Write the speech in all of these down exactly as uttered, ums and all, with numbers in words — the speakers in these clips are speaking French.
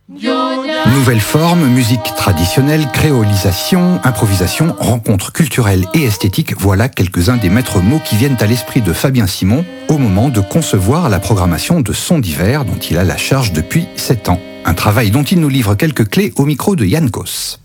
Nouvelle forme, musique traditionnelle, créolisation, improvisation, rencontres culturelles et esthétiques, voilà quelques-uns des maîtres mots qui viennent à l'esprit de Fabien Simon au moment de concevoir la programmation de Sons d'hiver dont il a la charge depuis sept ans. Un travail dont il nous livre quelques clés au micro de Yann Kos.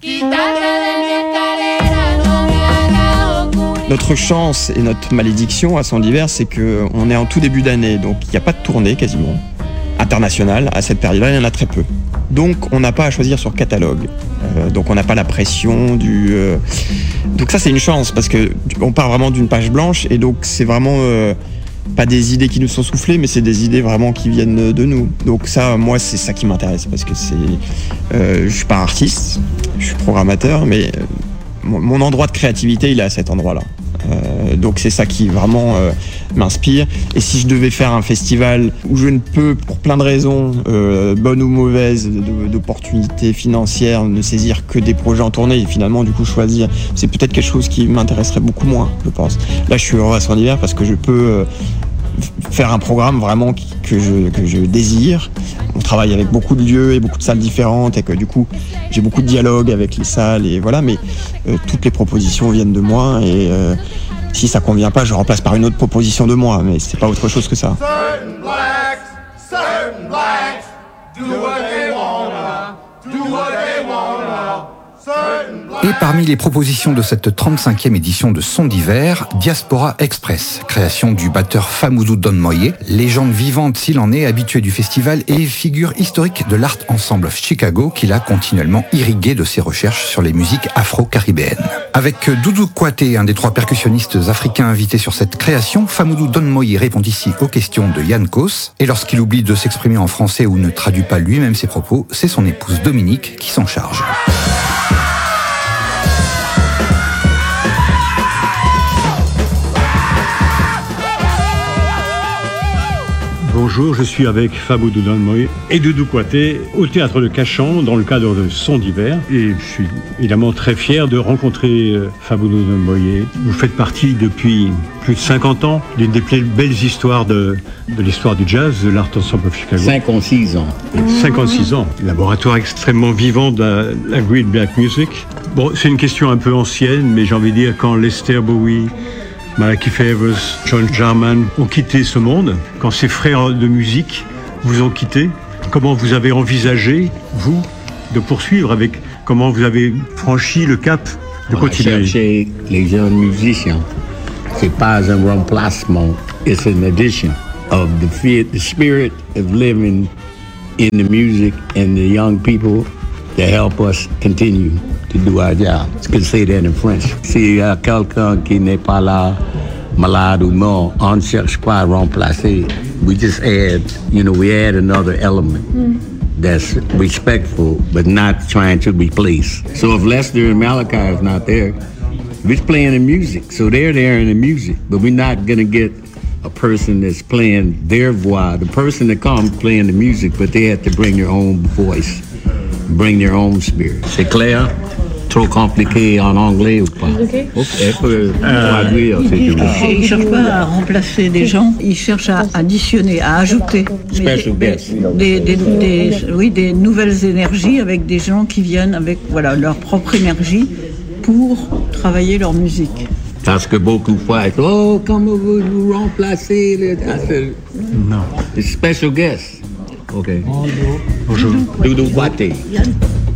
Notre chance et notre malédiction à Sons d'hiver, c'est qu'on est en tout début d'année, donc il n'y a pas de tournée quasiment internationale. À cette période-là, il y en a très peu. Donc on n'a pas à choisir sur catalogue. Euh, donc on n'a pas la pression du... Euh... Donc ça c'est une chance parce qu'on part vraiment d'une page blanche et donc c'est vraiment euh, pas des idées qui nous sont soufflées mais c'est des idées vraiment qui viennent de nous. Donc ça, moi c'est ça qui m'intéresse parce que c'est... Euh, je suis pas artiste, je suis programmateur mais euh, mon, mon endroit de créativité il est à cet endroit-là. Euh, donc c'est ça qui vraiment euh, m'inspire. Et si je devais faire un festival où je ne peux, pour plein de raisons, euh, bonnes ou mauvaises, de, d'opportunités financières, ne saisir que des projets en tournée et finalement du coup choisir, c'est peut-être quelque chose qui m'intéresserait beaucoup moins, je pense. Là je suis heureux à Sons d'hiver parce que je peux euh, faire un programme vraiment qui, que, je, que je désire. On travaille avec beaucoup de lieux et beaucoup de salles différentes et que du coup j'ai beaucoup de dialogue avec les salles et voilà, mais euh, toutes les propositions viennent de moi et euh, si ça convient pas, je remplace par une autre proposition de moi, mais c'est pas autre chose que ça. Certain blacks, certain blacks, do what they wanna, do what they wanna. Et parmi les propositions de cette trente-cinquième édition de Sons d'hiver, Diaspora Express, création du batteur Famoudou Don Moye, légende vivante s'il en est, habitué du festival et figure historique de l'Art Ensemble of Chicago qu'il a continuellement irrigué de ses recherches sur les musiques afro-caribéennes. Avec Doudou Kouaté, un des trois percussionnistes africains invités sur cette création, Famoudou Don Moye répond ici aux questions de Yann Kos, et lorsqu'il oublie de s'exprimer en français ou ne traduit pas lui-même ses propos, c'est son épouse Dominique qui s'en charge. Bonjour, je suis avec Famoudou Don Moye et Doudou Kouaté au théâtre de Cachan dans le cadre de Sons d'hiver. Et je suis évidemment très fier de rencontrer Famoudou Don Moye. Vous faites partie depuis plus de cinquante ans d'une des plus belles histoires de, de l'histoire du jazz, de l'Art Ensemble of Chicago. cinquante-six ans. cinquante-six ans. Laboratoire extrêmement vivant de la, la Great Black Music. Bon, c'est une question un peu ancienne, mais j'ai envie de dire quand Lester Bowie, Malachi Favors, John Jarman ont quitté ce monde, quand ces frères de musique vous ont quitté, comment vous avez envisagé, vous, de poursuivre avec, comment vous avez franchi le cap de On continuer? a cherché les jeunes musiciens. C'est pas un remplacement, it's an addition of the, fear, the spirit of living in the music and the young people to help us continue to do our job. Je peux say that in French. Si uh, quelqu'un qui n'est pas là, malade ou mort, on ne cherche pas à remplacer. We just add, you know, we add another element mm. that's respectful, but not trying to replace. So if Lester and Malachi is not there, we're playing the music. So they're there in the music, but we're not going to get a person that's playing their voix. The person that comes playing the music, but they have to bring their own voice, bring their own spirit. C'est clair? Trop compliqué en anglais ou pas? Okay. Okay. Euh, ils ne cherchent pas à remplacer des gens, ils cherchent à additionner, à ajouter Special guests. Des, des, des, oui, des nouvelles énergies avec des gens qui viennent avec voilà, leur propre énergie pour travailler leur musique. Parce que beaucoup de fois, oh, comment vous remplacer le... Non. It's special guest. OK. Bonjour. Doudou Kouaté.